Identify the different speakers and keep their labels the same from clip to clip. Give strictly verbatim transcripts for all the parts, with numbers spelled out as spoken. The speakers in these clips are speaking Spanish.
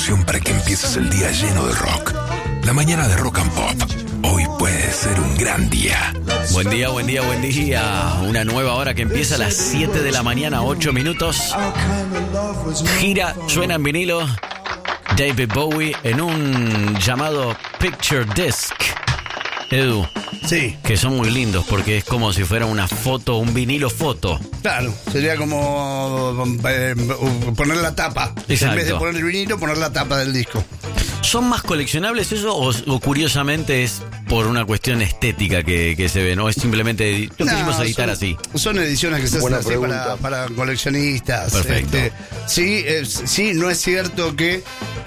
Speaker 1: solución para que empieces el día lleno de rock. La mañana de Rock and Pop. Hoy puede ser un gran día.
Speaker 2: Buen día, buen día, buen día. Una nueva hora que empieza a las siete de la mañana, ocho minutos. Gira, suena en vinilo David Bowie en un llamado Picture Disc. Edu.
Speaker 3: Sí.
Speaker 2: Que son muy lindos porque es como si fuera una foto, un vinilo foto.
Speaker 3: Claro, sería como eh, poner la tapa.
Speaker 2: Exacto.
Speaker 3: En vez de poner el vinilo, poner la tapa del disco.
Speaker 2: ¿Son más coleccionables eso o, o curiosamente es por una cuestión estética que, que se ve? ¿No es simplemente lo quisimos
Speaker 3: No,
Speaker 2: editar
Speaker 3: son,
Speaker 2: así?
Speaker 3: Son ediciones que se hacen así para, para coleccionistas.
Speaker 2: Perfecto.
Speaker 3: Este, sí, es, sí, no es cierto que,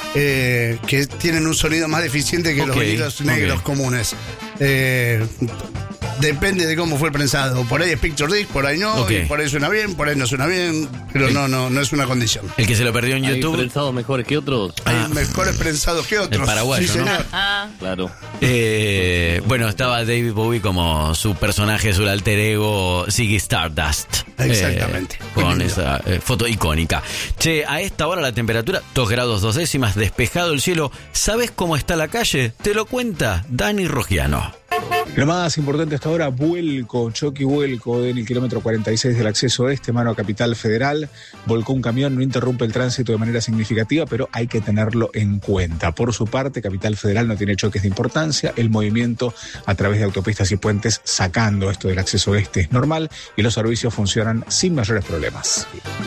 Speaker 3: eh, que tienen un sonido más deficiente que
Speaker 2: Okay,
Speaker 3: los vinilos negros
Speaker 2: okay.
Speaker 3: comunes. Eh, Depende de cómo fue el prensado. Por ahí es Picture Disc, por ahí no,
Speaker 2: Okay.
Speaker 3: y por ahí suena bien, por ahí no suena bien, pero
Speaker 2: El-
Speaker 3: no, no, no es una condición.
Speaker 2: El que se lo perdió en
Speaker 4: Hay
Speaker 2: YouTube.
Speaker 4: prensados mejores que otros.
Speaker 2: Ah.
Speaker 3: Hay mejores prensados que otros.
Speaker 2: El paraguayo,
Speaker 3: sí,
Speaker 2: ¿no?
Speaker 3: señor.
Speaker 5: Ah,
Speaker 4: Claro.
Speaker 2: Eh, bueno, estaba David Bowie como su personaje, su alter ego, Ziggy Stardust.
Speaker 3: Exactamente.
Speaker 2: Eh, con
Speaker 3: Muy lindo.
Speaker 2: esa eh, foto icónica. Che, a esta hora la temperatura, dos grados dos décimas, despejado el cielo. ¿Sabes cómo está la calle? Te lo cuenta Dani Rogiano.
Speaker 6: Lo más importante hasta ahora, vuelco, choque y vuelco en el kilómetro cuarenta y seis del acceso este, mano a Capital Federal. Volcó un camión, no interrumpe el tránsito de manera significativa, pero hay que tenerlo en cuenta. Por su parte, Capital Federal no tiene choques de importancia. El movimiento a través de autopistas y puentes sacando esto del acceso este es normal y los servicios funcionan sin mayores problemas.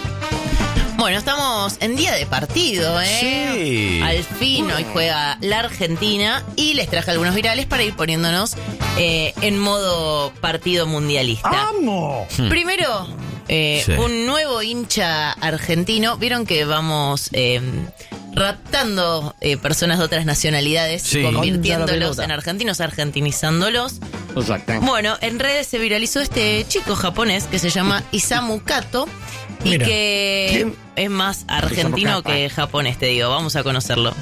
Speaker 5: bueno, estamos en día de partido, ¿eh?
Speaker 2: Sí.
Speaker 5: Al fin hoy juega la Argentina y les traje algunos virales para ir poniéndonos eh, en modo partido mundialista.
Speaker 3: ¡Vamos!
Speaker 5: Primero, eh,
Speaker 2: Sí.
Speaker 5: un nuevo hincha argentino. Vieron que vamos eh, raptando eh, personas de otras nacionalidades,
Speaker 2: Sí.
Speaker 5: convirtiéndolos en argentinos, argentinizándolos.
Speaker 4: Exacto.
Speaker 5: Bueno, en redes se viralizó este chico japonés que se llama Isamu Kato y
Speaker 7: Mira.
Speaker 5: que es más argentino que japonés, te digo. Vamos a conocerlo.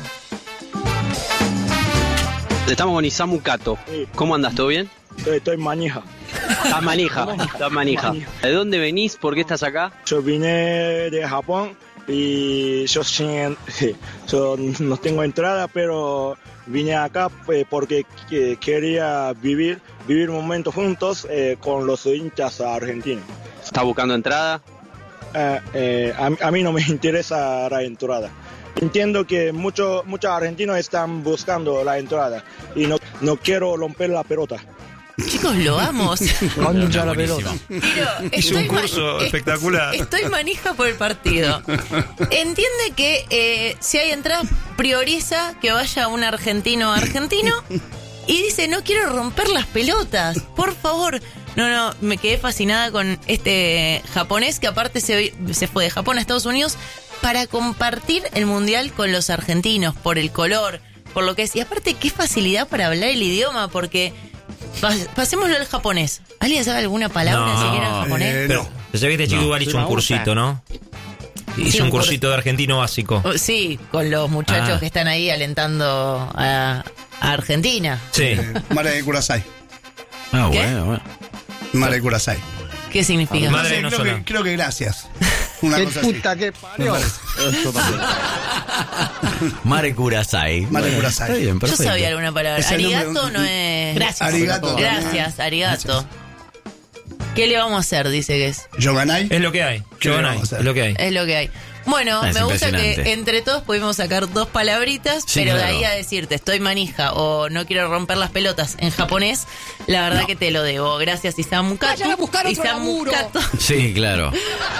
Speaker 8: Estamos con Isamu Kato. ¿Cómo andas? ¿Todo bien?
Speaker 9: Estoy, estoy manija.
Speaker 8: Estás manija. Estás manija. ¿De dónde venís? ¿Por qué estás acá?
Speaker 9: Yo vine de Japón y yo, sin, yo no tengo entrada, pero vine acá eh, porque eh, quería vivir vivir momentos juntos eh, con los hinchas argentinos.
Speaker 8: ¿Estás buscando entrada?
Speaker 9: Eh, eh, a, a mí no me interesa la entrada. Entiendo que muchos muchos argentinos están buscando la entrada y no, no quiero romper la pelota.
Speaker 5: Chicos, lo amo.
Speaker 7: Concha la
Speaker 2: Buenísimo.
Speaker 7: pelota.
Speaker 5: Pero
Speaker 7: Hizo un
Speaker 5: estoy ma-
Speaker 7: curso
Speaker 5: est-
Speaker 7: espectacular.
Speaker 5: Estoy manija por el partido. Entiende que eh, si hay entrada, prioriza que vaya un argentino argentino y dice, no quiero romper las pelotas, por favor. No, no, me quedé fascinada con este japonés que aparte se, se fue de Japón a Estados Unidos para compartir el mundial con los argentinos por el color, por lo que es. Y aparte, qué facilidad para hablar el idioma, porque pas- pasémoslo al japonés. ¿Alguien sabe alguna palabra
Speaker 7: No,
Speaker 5: siquiera en japonés?
Speaker 3: eh,
Speaker 7: Pero, se ve que este chico
Speaker 2: No.
Speaker 7: igual hizo un cursito, ¿no? Hizo
Speaker 5: Sí,
Speaker 7: un
Speaker 5: un
Speaker 7: cursito de argentino básico.
Speaker 5: Oh, sí, con los muchachos
Speaker 2: Ah.
Speaker 5: que están ahí alentando a, a Argentina.
Speaker 7: Sí.
Speaker 3: Eh, Mare de Curasai.
Speaker 2: Ah,
Speaker 5: ¿Qué?
Speaker 2: bueno, bueno.
Speaker 3: Mare de Curasai.
Speaker 5: ¿Qué significa?
Speaker 7: Madre
Speaker 3: Sí,
Speaker 7: no
Speaker 3: creo,
Speaker 7: sola.
Speaker 3: que, creo que gracias. Una cosa así.
Speaker 9: que parió.
Speaker 4: Eso también.
Speaker 2: Mare Kurasai.
Speaker 3: Mare Kurasai.
Speaker 2: Está bien,
Speaker 5: Yo
Speaker 2: perfecto.
Speaker 5: sabía alguna palabra.
Speaker 3: Es el nombre de
Speaker 5: Arigato
Speaker 3: un-
Speaker 5: no es...
Speaker 3: Gracias. Arigato.
Speaker 5: Gracias, arigato. ¿Qué le vamos a hacer? Dice que es.
Speaker 3: Yoganai.
Speaker 7: Es lo que hay.
Speaker 3: ¿Qué
Speaker 7: Yo
Speaker 3: le
Speaker 7: no
Speaker 3: vamos a hacer?
Speaker 7: Es lo que hay.
Speaker 5: Es lo que hay. Bueno,
Speaker 2: Es
Speaker 5: me gusta que
Speaker 2: impresionante.
Speaker 5: entre todos pudimos sacar dos palabritas,
Speaker 2: Sí,
Speaker 5: pero
Speaker 2: claro.
Speaker 5: de ahí a decirte estoy manija o no quiero romper las pelotas en japonés, la verdad que te lo debo. Gracias, Isamu Kato. Isamu Kato.
Speaker 2: Sí, claro.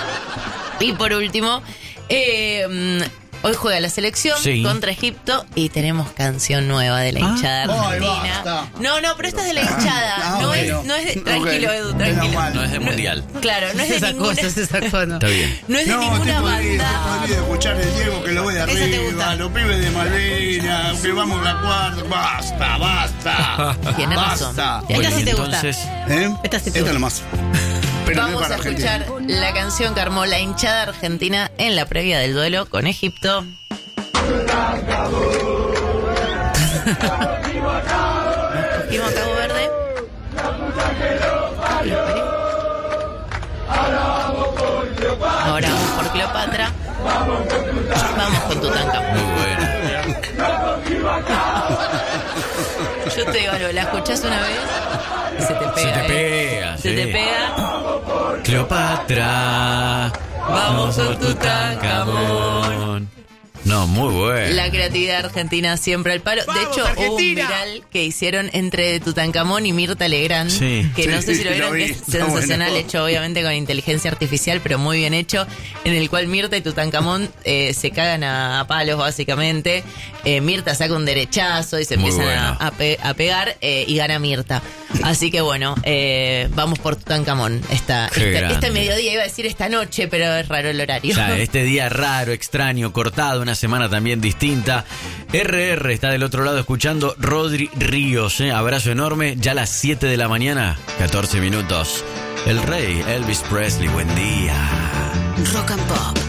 Speaker 5: Y por último, eh, mm, hoy juega la selección
Speaker 2: Sí.
Speaker 5: contra Egipto y tenemos canción nueva de la
Speaker 2: Ah.
Speaker 5: hinchada
Speaker 3: Ay,
Speaker 5: argentina.
Speaker 3: basta.
Speaker 5: No, no, pero esta es de la hinchada.
Speaker 3: Ah,
Speaker 5: no,
Speaker 3: bueno.
Speaker 5: es, no es de.
Speaker 3: Ok.
Speaker 5: Tranquilo, Edu,
Speaker 3: Menos
Speaker 5: tranquilo.
Speaker 3: mal.
Speaker 2: No es de mundial.
Speaker 5: Claro, no es de ninguna.
Speaker 2: Está bien.
Speaker 5: No es de
Speaker 3: No,
Speaker 5: ninguna
Speaker 3: te podría,
Speaker 5: banda.
Speaker 3: te podría escuchar el Diego que lo ve de
Speaker 5: Esa te gusta.
Speaker 3: arriba, los pibes de Malvinas, que vamos a la cuarta. Basta, basta.
Speaker 5: Tienes razón.
Speaker 3: Basta.
Speaker 5: Esta
Speaker 2: Bueno,
Speaker 5: sí
Speaker 2: y
Speaker 5: te gusta.
Speaker 2: entonces,
Speaker 3: ¿Eh?
Speaker 5: Esta sí te
Speaker 3: es
Speaker 5: gusta.
Speaker 3: nomás. Pero no es
Speaker 5: Vamos
Speaker 3: para
Speaker 5: a
Speaker 3: Argentina.
Speaker 5: escuchar la canción que armó la hinchada argentina en la previa del duelo con Egipto. Cogimos Cabo Verde. Ahora vamos por Cleopatra. Vamos con Tutankamón.
Speaker 2: muy bueno.
Speaker 5: Yo te digo algo, la escuchás una vez y se te pega.
Speaker 2: Se te
Speaker 5: ¿eh?
Speaker 2: pega,
Speaker 5: Se
Speaker 2: sí.
Speaker 5: te pega.
Speaker 2: Cleopatra,
Speaker 5: Vamos
Speaker 2: por
Speaker 5: por Tutankamón.
Speaker 2: No, muy bueno.
Speaker 5: La creatividad argentina siempre al palo. De hecho, hubo un viral que hicieron entre Tutankamón y Mirta Legrand,
Speaker 2: Sí.
Speaker 5: que no
Speaker 3: Sí,
Speaker 5: sé si lo vieron,
Speaker 3: lo vi,
Speaker 5: que es
Speaker 3: está
Speaker 5: sensacional,
Speaker 3: bueno.
Speaker 5: hecho obviamente con inteligencia artificial, pero muy bien hecho, en el cual Mirta y Tutankamón eh, se cagan a, a palos, básicamente. Eh, Mirta saca un derechazo y se
Speaker 2: Muy
Speaker 5: empiezan
Speaker 2: bueno.
Speaker 5: a, a pe- a pegar eh, y gana Mirta. Así que bueno, eh, vamos por Tutankamón esta,
Speaker 2: Qué
Speaker 5: esta-
Speaker 2: grande.
Speaker 5: este mediodía, iba a decir esta noche, pero es raro el horario.
Speaker 2: Ya, este día raro, extraño, cortado, una semana también distinta. R R está del otro lado escuchando Rodri Ríos, ¿eh? Abrazo enorme, ya a las siete de la mañana, catorce minutos. El rey Elvis Presley, buen día.
Speaker 10: Rock and Pop.